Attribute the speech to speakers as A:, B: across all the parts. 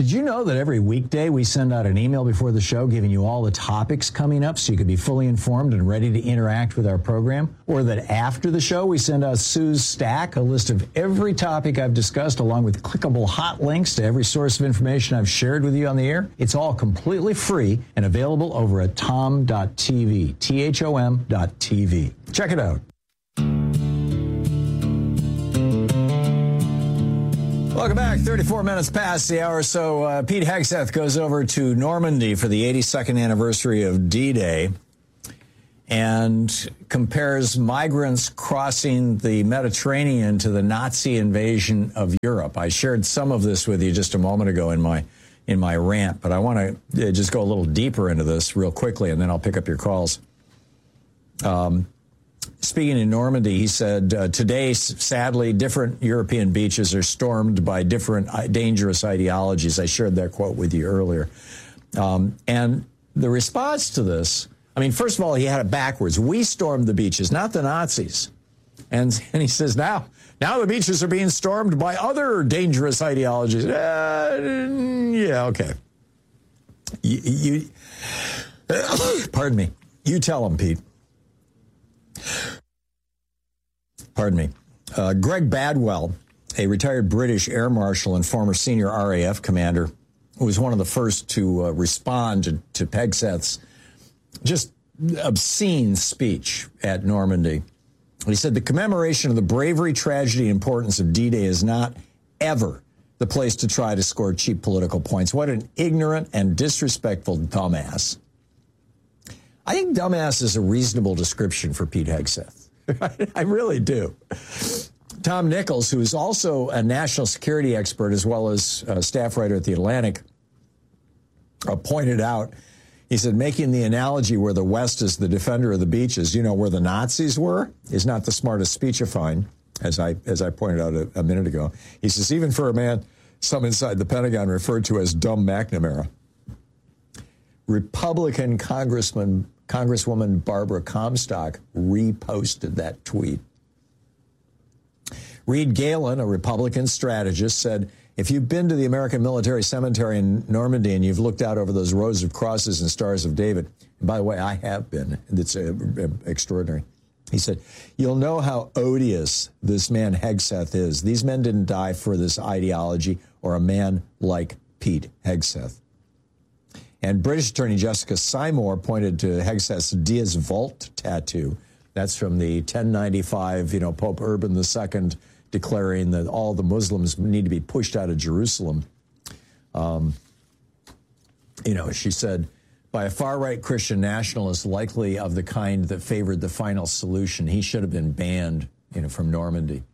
A: Did you know that every weekday we send out an email before the show giving you all the topics coming up so you can be fully informed and ready to interact with our program? Or that after the show we send out Sue's Stack, a list of every topic I've discussed along with clickable hot links to every source of information I've shared with you on the air? It's all completely free and available over at tom.tv, THOM.tv. Check it out. Welcome back. 34 minutes past the hour. So Pete Hegseth goes over to Normandy for the 82nd anniversary of D-Day and compares migrants crossing the Mediterranean to the Nazi invasion of Europe. I shared some of this with you just a moment ago in my rant, but I want to just go a little deeper into this real quickly, and then I'll pick up your calls. Speaking in Normandy, he said, today, sadly, different European beaches are stormed by different dangerous ideologies. I shared that quote with you earlier. And the response to this, I mean, first of all, he had it backwards. We stormed the beaches, not the Nazis. And he says, now the beaches are being stormed by other dangerous ideologies. Yeah, okay. You pardon me. You tell him, Pete. Pardon me. Greg Badwell, a retired British air marshal and former senior RAF commander, who was one of the first to respond to Hegseth's just obscene speech at Normandy. He said, the commemoration of the bravery, tragedy, and importance of D-Day is not ever the place to try to score cheap political points. What an ignorant and disrespectful dumbass. I think dumbass is a reasonable description for Pete Hegseth. I really do. Tom Nichols, who is also a national security expert as well as a staff writer at The Atlantic, pointed out, he said, making the analogy where the West is the defender of the beaches, where the Nazis were, is not the smartest speech of mine, as I pointed out a minute ago. He says, even for a man some inside the Pentagon referred to as dumb McNamara. Republican Congresswoman Barbara Comstock reposted that tweet. Reed Galen, a Republican strategist, said, if you've been to the American Military Cemetery in Normandy and you've looked out over those rows of crosses and Stars of David, and by the way, I have been, it's extraordinary. He said, you'll know how odious this man Hegseth is. These men didn't die for this ideology or a man like Pete Hegseth. And British Attorney Jessica Seymour pointed to Hegseth's Diaz Volt tattoo. That's from the 1095, Pope Urban II declaring that all the Muslims need to be pushed out of Jerusalem. She said, by a far-right Christian nationalist, likely of the kind that favored the final solution, he should have been banned, from Normandy.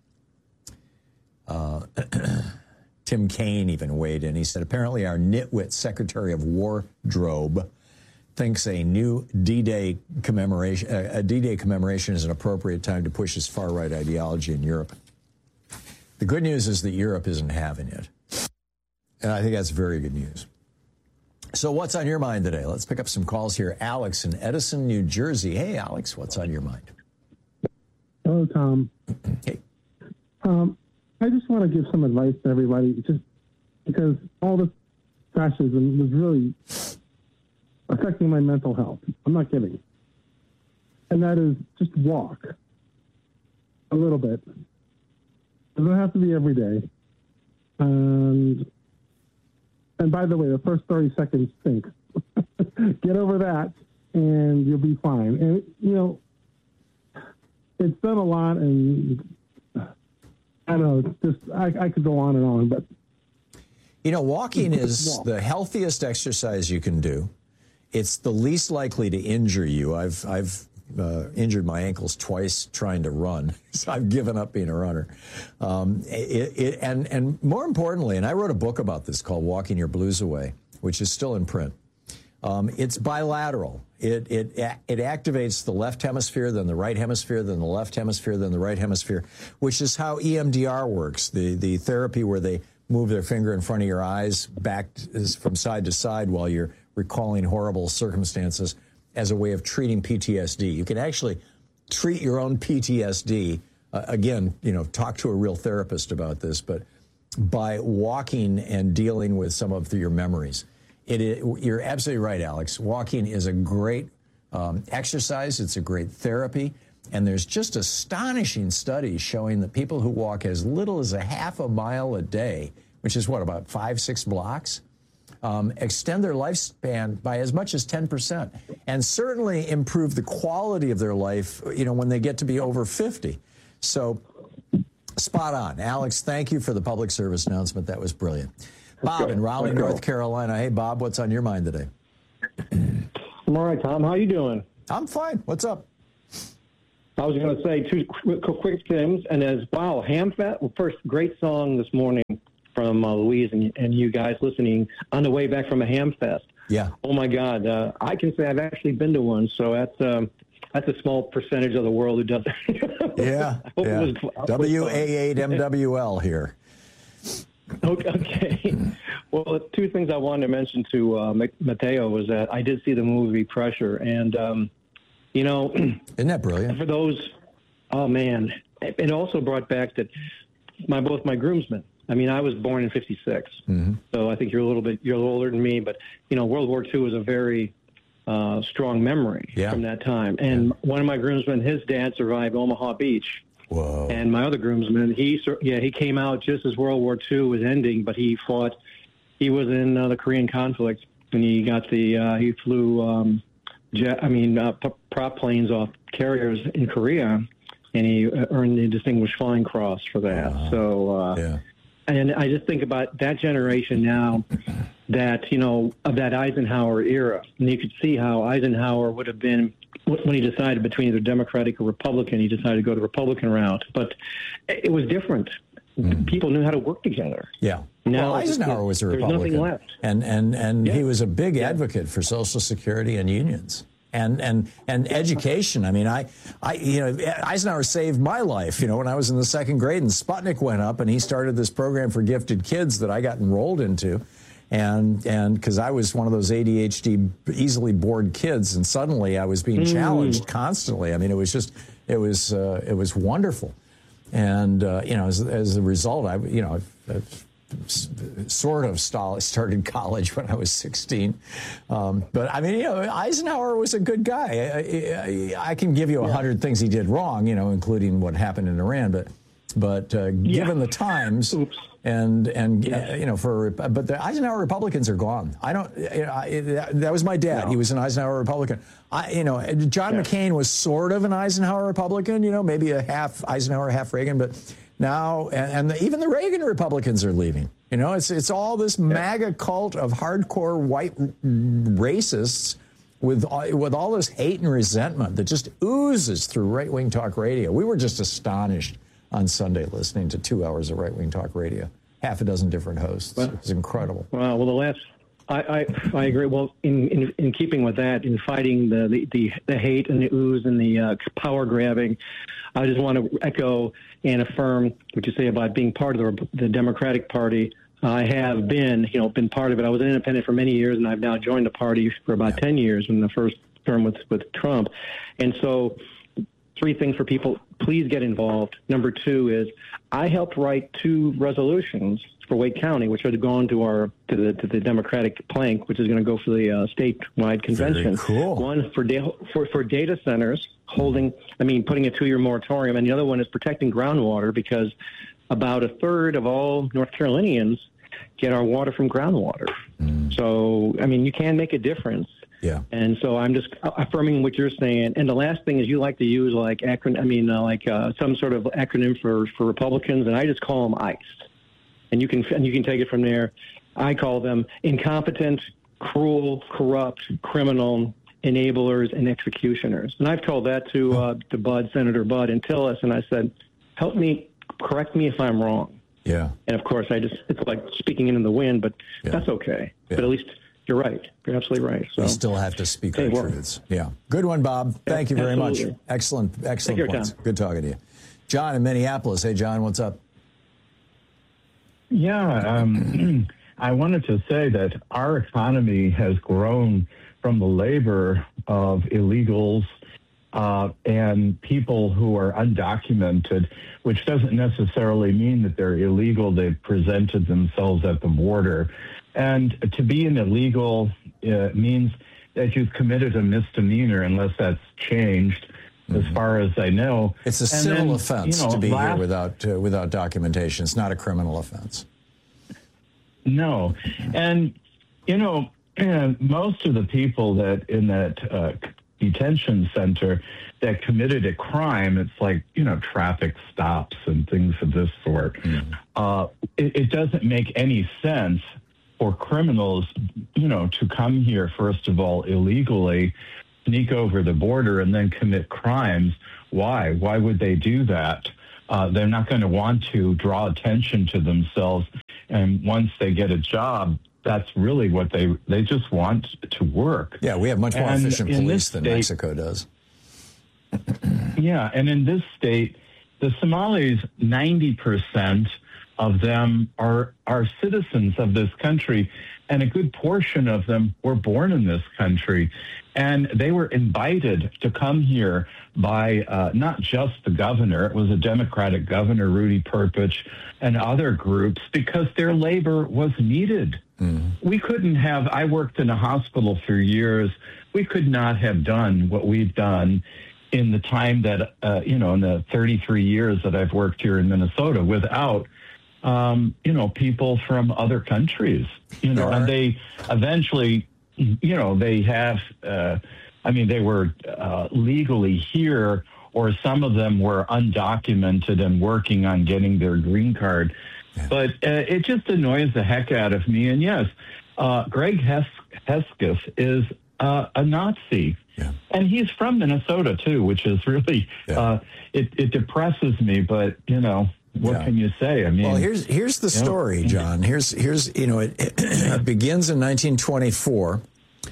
A: Tim Kaine even weighed in. He said, apparently our nitwit Secretary of Wardrobe thinks a new D-Day commemoration is an appropriate time to push his far-right ideology in Europe. The good news is that Europe isn't having it. And I think that's very good news. So what's on your mind today? Let's pick up some calls here. Alex in Edison, New Jersey. Hey, Alex, what's on your mind?
B: Hello, Tom.
A: Hey.
B: I just want to give some advice to everybody, just because all this fascism was really affecting my mental health. I'm not kidding. And that is just walk a little bit. It doesn't have to be every day. And by the way, the first 30 seconds stink. Get over that, and you'll be fine. And, it's done a lot, and I don't know, just I could go on, but...
A: walking is the healthiest exercise you can do. It's the least likely to injure you. I've injured my ankles twice trying to run, so I've given up being a runner. And more importantly, and I wrote a book about this called Walking Your Blues Away, which is still in print. It's bilateral. It activates the left hemisphere, then the right hemisphere, then the left hemisphere, then the right hemisphere, which is how EMDR works, the therapy where they move their finger in front of your eyes back from side to side while you're recalling horrible circumstances as a way of treating PTSD. You can actually treat your own PTSD. Again, talk to a real therapist about this, but by walking and dealing with some of your memories. You're absolutely right, Alex. Walking is a great exercise. It's a great therapy. And there's just astonishing studies showing that people who walk as little as a half a mile a day, which is what, about 5-6 blocks, extend their lifespan by as much as 10%, and certainly improve the quality of their life, when they get to be over 50. So spot on. Alex, thank you for the public service announcement. That was brilliant. Bob in Raleigh, North Carolina. Hey, Bob, what's on your mind today?
C: I'm all right, Tom. How you doing?
A: I'm fine. What's up?
C: I was going to say two quick things, and as wow, Hamfest. Well, first, great song this morning from Louise and you guys listening on the way back from a Hamfest.
A: Yeah.
C: Oh my God, I can say I've actually been to one, so that's a small percentage of the world who does it.
A: Yeah. WA8MWL here.
C: Okay. Well, two things I wanted to mention to Mateo was that I did see the movie Pressure, and isn't
A: that brilliant?
C: For those, oh man, it also brought back that both my groomsmen. I mean, I was born in '56, so I think you're a little older than me, but World War II was a very strong memory from that time. And one of my groomsmen, his dad survived Omaha Beach.
A: Whoa.
C: And my other groomsman, he came out just as World War II was ending, but he fought. He was in the Korean conflict, and he got he flew prop planes off carriers in Korea, and he earned the Distinguished Flying Cross for that.
A: Wow.
C: So, and I just think about that generation now, that of that Eisenhower era, and you could see how Eisenhower would have been when he decided between either Democratic or Republican. He decided to go the Republican route, but it was different. People knew how to work together.
A: Yeah.
C: Now,
A: Eisenhower was a Republican.
C: There's nothing left.
A: And he was a big advocate for Social Security and unions and education. I mean, Eisenhower saved my life, when I was in the second grade and Sputnik went up and he started this program for gifted kids that I got enrolled into. And because I was one of those ADHD, easily bored kids, and suddenly I was being challenged constantly. I mean, it was wonderful. And, as a result, I sort of started college when I was 16. But I mean, Eisenhower was a good guy. I can give you 100 things he did wrong, including what happened in Iran. But given the times, but the Eisenhower Republicans are gone. That was my dad. No. He was an Eisenhower Republican. John McCain was sort of an Eisenhower Republican. Maybe a half Eisenhower, half Reagan. But now, even the Reagan Republicans are leaving. It's all this MAGA cult of hardcore white racists with all this hate and resentment that just oozes through right-wing talk radio. We were just astonished on Sunday listening to 2 hours of right-wing talk radio, half a dozen different hosts. It was incredible.
C: Well, I agree. Well, in keeping with that, in fighting the hate and the ooze and the power grabbing, I just want to echo and affirm what you say about being part of the Democratic Party. I have been part of it. I was an independent for many years, and I've now joined the party for about 10 years in the first term with Trump. And so, three things for people: please get involved. Number two is I helped write 2 resolutions for Wake County, which are going to the Democratic plank, which is going to go for the statewide convention.
A: Very cool.
C: One for data centers putting a 2-year moratorium, and the other one is protecting groundwater, because about a third of all North Carolinians get our water from groundwater. So, you can make a difference.
A: Yeah.
C: And so I'm just affirming what you're saying. And the last thing is you like to use some sort of acronym for Republicans, and I just call them ICE. And you can take it from there. I call them incompetent, cruel, corrupt, criminal, enablers, and executioners. And I've told that to Senator Bud and Tillis, and I said, help me, correct me if I'm wrong.
A: Yeah.
C: And of course, it's like speaking into the wind, but that's okay. Yeah. But at least you're right. You're absolutely right. So,
A: we still have to speak our truths. Yeah. Good one, Bob. Thank you very much. Excellent points. Good talking to you. John in Minneapolis. Hey, John, what's up?
D: Yeah. I wanted to say that our economy has grown from the labor of illegals and people who are undocumented, which doesn't necessarily mean that they're illegal. They've presented themselves at the border. And to be an illegal means that you've committed a misdemeanor, unless that's changed, as far as I know.
A: It's a civil offense to be here without documentation. It's not a criminal offense.
D: No. And, most of the people that in that detention center that committed a crime, it's like, traffic stops and things of this sort. It doesn't make any sense for criminals, to come here, first of all, illegally, sneak over the border, and then commit crimes. Why? Why would they do that? They're not going to want to draw attention to themselves. And once they get a job, that's really what they just want to work.
A: Yeah, we have much more efficient police than Mexico does.
D: Yeah, and in this state, the Somalis, 90% of them are citizens of this country, and a good portion of them were born in this country. And they were invited to come here by not just the governor, it was a Democratic governor, Rudy Perpich, and other groups, because their labor was needed. We couldn't have, I worked in a hospital for years, we could not have done what we've done in the time that, in the 33 years that I've worked here in Minnesota without people from other countries, and they eventually, they have, they were legally here, or some of them were undocumented and working on getting their green card. Yeah. But it just annoys the heck out of me. And yes, Greg Hesketh is a Nazi. Yeah. And he's from Minnesota, too, which is really, it depresses me, but, what can you say? I mean,
A: well, here's the story, John. Here's it begins in 1924,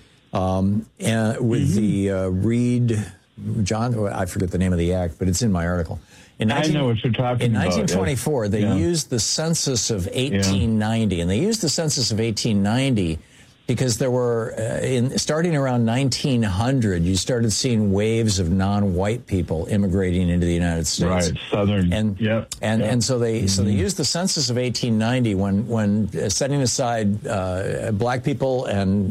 A: and with the Reed, John, I forget the name of the act, but it's in my article.
D: I know what you're talking about.
A: In 1924, they used the census of 1890, and they used the census of 1890 because there were, starting around 1900, you started seeing waves of non-white people immigrating into the United States.
D: Right, Southern.
A: And so they used the census of 1890 when setting aside black people and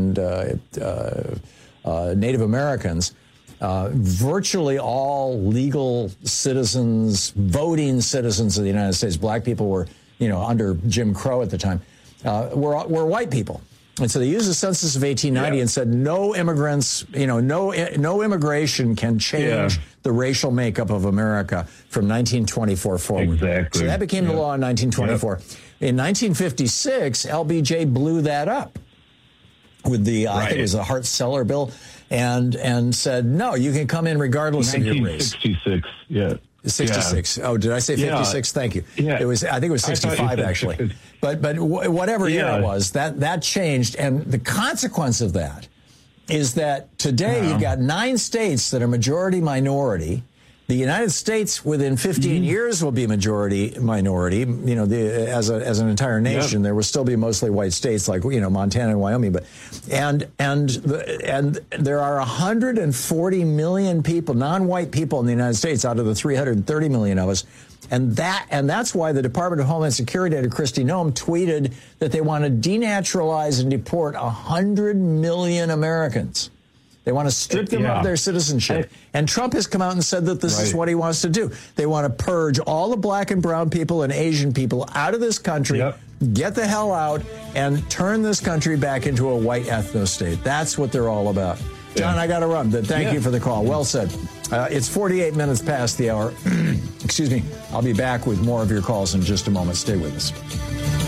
A: Native Americans. Virtually all legal citizens, voting citizens of the United States, black people were, under Jim Crow at the time, were white people. And so they used the census of 1890 and said no immigrants, no immigration can change the racial makeup of America from 1924 forward.
D: Exactly.
A: So that became the law in 1924. In 1956, LBJ blew that up with the, I think it was the Hart-Celler bill, and said, no, you can come in regardless of your race.
D: 1966,
A: 66. Yeah. Oh, did I say 56? Thank you.
D: Yeah.
A: I think it was 65 actually. But whatever year it was, that changed, and the consequence of that is that today you've got 9 states that are majority minority. The United States within 15 years will be majority minority. As an entire nation, there will still be mostly white states like Montana and Wyoming. But and there are 140 million people, non-white people in the United States out of the 330 million of us. And that's why the Department of Homeland Security Director Kristi Noem tweeted that they want to denaturalize and deport 100 million Americans. They want to strip them of their citizenship. And Trump has come out and said that this is what he wants to do. They want to purge all the black and brown people and Asian people out of this country, get the hell out, and turn this country back into a white ethno state. That's what they're all about. John, I got to run, but thank you for the call. Well said. It's 48 minutes past the hour. Excuse me. I'll be back with more of your calls in just a moment. Stay with us.